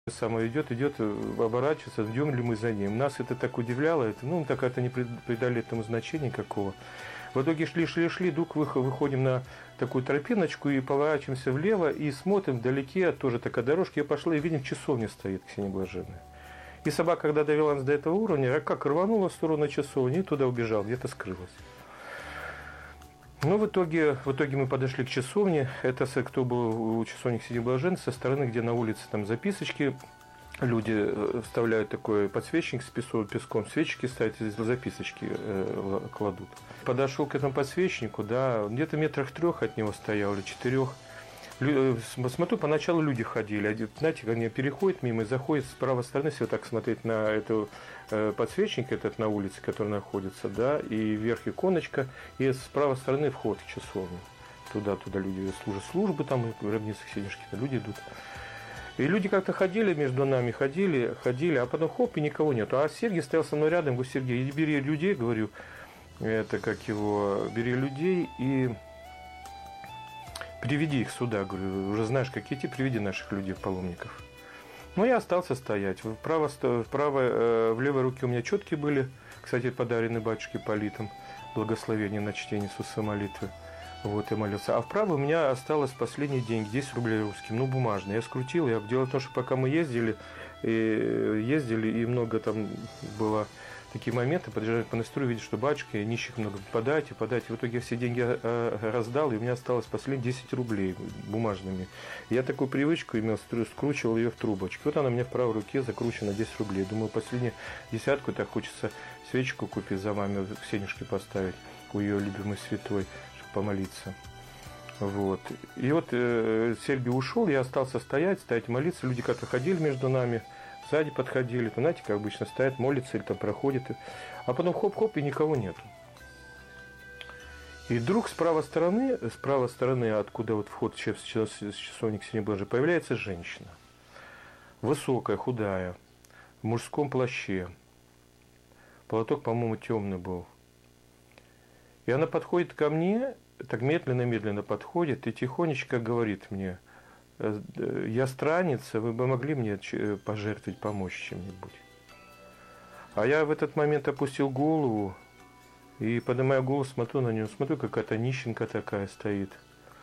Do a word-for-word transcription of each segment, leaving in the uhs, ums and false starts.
Самое идет, идет, оборачивается, идем ли мы за ним. Нас это так удивляло, это, ну, так это не придали этому значения никакого. В итоге шли, шли, шли, вдруг выходим на такую тропиночку и поворачиваемся влево и смотрим вдалеке, тоже такая дорожка, я пошла и видим, часовня стоит Ксения Блаженная. И собака, когда довела нас до этого уровня, как рванула в сторону часовни и туда убежала, где-то скрылась. Ну, в итоге, в итоге мы подошли к часовне. Это кто был у часовни Ксении Блаженной, со стороны, где на улице там записочки. Люди вставляют такой подсвечник с песком, свечки ставят, здесь записочки э, кладут. Подошел к этому подсвечнику, да, где-то метрах трех от него стоял, или четырех. Смотрю, поначалу люди ходили, знаете, они переходят мимо и заходят с правой стороны, если вот так смотреть на эту э, подсвечник этот на улице, который находится, да, и вверх иконочка, и с правой стороны вход в часовню. Туда-туда люди служат службы, там, и гробницы Ксенишки, люди идут. И люди как-то ходили между нами, ходили, ходили, а потом хоп, и никого нету. А Сергей стоял со мной рядом, говорю, Сергей, иди бери людей, говорю, это как его, бери людей и приведи их сюда, говорю, уже знаешь, как идти, приведи наших людей, паломников. Ну, я остался стоять. Вправо, вправо, в левой руке у меня четки были, кстати, подарены батюшке Политом, благословение на чтение Иисуса молитвы. Вот, я молился. А вправо у меня осталось последние деньги, десять рублей русским, ну, бумажные. Я скрутил, я дело в том, что пока мы ездили, и, ездили, и много там было такие моменты, подъезжая к монастырю, видишь, что батюшка, нищих много, подайте, подайте. В итоге я все деньги раздал, и у меня осталось последние десять рублей бумажными. Я такую привычку имел, скручивал ее в трубочку. Вот она у меня в правой руке закручена десять рублей. Думаю, последнюю десятку, так хочется свечку купить за маме, Ксенюшке поставить, у ее любимой святой, чтобы помолиться. Вот. И вот э, Сергей ушел, я остался стоять, стоять, молиться. Люди как-то ходили между нами, сзади подходили, то, знаете, как обычно стоят, молятся или там проходят. А потом хоп-хоп, и никого нету. И вдруг с правой стороны, с правой стороны, откуда вот вход в часовни Ксении Блаженной, появляется женщина. Высокая, худая, в мужском плаще. Платок, по-моему, темный был. И она подходит ко мне, так медленно-медленно подходит и тихонечко говорит мне: я странница, вы бы могли мне пожертвовать, помочь чем-нибудь. А я в этот момент опустил голову и, поднимая голову, смотрю на нее, смотрю, какая-то нищенка такая стоит.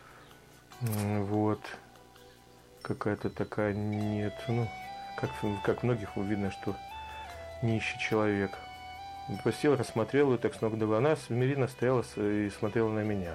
Вот. Какая-то такая, нет, ну, как, как многих видно, что нищий человек. Посел, рассмотрел ее так с ног до головы. Она смиренно стояла и смотрела на меня.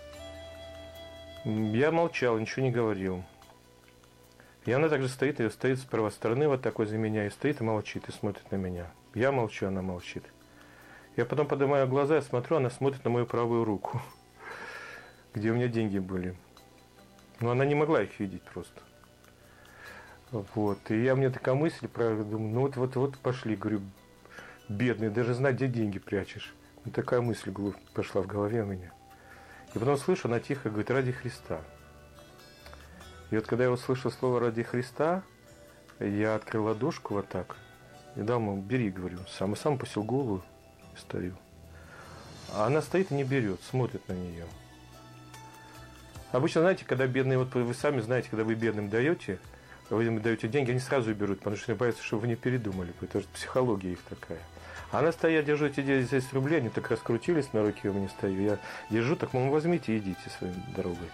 Я молчал, ничего не говорил. И она также стоит, и стоит с правой стороны вот такой за меня, и стоит и молчит, и смотрит на меня. Я молчу, она молчит. Я потом поднимаю глаза, я смотрю, она смотрит на мою правую руку, где у меня деньги были. Но она не могла их видеть просто. Вот. И я, у меня такая мысль, думаю, ну вот, вот, вот пошли, говорю, бедный, даже знать, где деньги прячешь. Вот такая мысль пошла в голове у меня. И потом слышу, она тихо говорит: ради Христа. И вот когда я услышал слово «ради Христа», я открыл ладошку вот так и дал ему: бери, говорю, сам и сам пустил голову и стою. А она стоит и не берет, смотрит на нее. Обычно, знаете, когда бедные, вот вы сами знаете, когда вы бедным даете, вы им даете деньги, они сразу берут, потому что они боятся, что вы не передумали, потому что психология их такая. А она стоит, я держу эти десять рублей, они так раскрутились на руке, у меня стою, я держу, так, мол, возьмите и идите своей дорогой.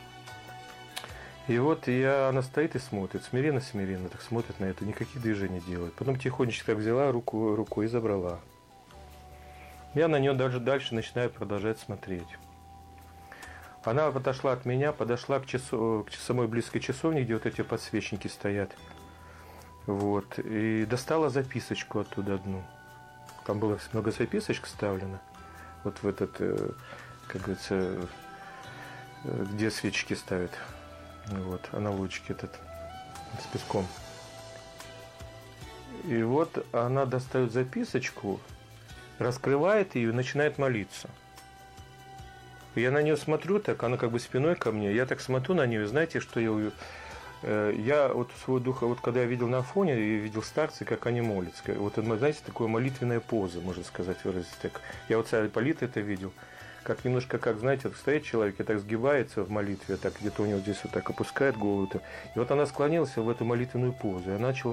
И вот я, она стоит и смотрит, смиренно-смиренно, так смотрит на это, никаких движений делает. Потом тихонечко так взяла руку, руку и забрала. Я на нее даже дальше начинаю продолжать смотреть. Она отошла от меня, подошла к, часу, к самой близкой часовне, где вот эти подсвечники стоят. Вот, и достала записочку оттуда одну. Там было много записочек вставлено. Вот в этот, как говорится, где свечки ставят. Вот, аналогички этот, с песком. И вот она достает записочку, раскрывает ее и начинает молиться. Я на нее смотрю, так она как бы спиной ко мне, я так смотрю на нее, знаете, что я я вот свой дух, вот когда я видел на фоне, я видел старцы, как они молятся. Вот, знаете, такая молитвенная поза, можно сказать, выразить так. Я вот царь Ипполита это видел, как немножко, как, знаете, стоит человек и так сгибается в молитве, так где-то у него здесь вот так опускает голову. И вот она склонилась в эту молитвенную позу. Я начал